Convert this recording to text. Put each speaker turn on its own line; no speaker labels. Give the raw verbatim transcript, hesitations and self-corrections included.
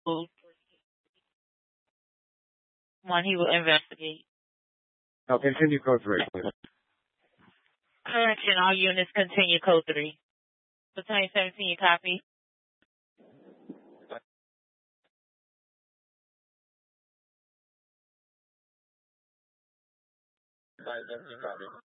One, he will investigate.
Now continue code three, please.
Correction, all units continue code three. Battalion seventeen, you copy?
Battalion seventeen, copy.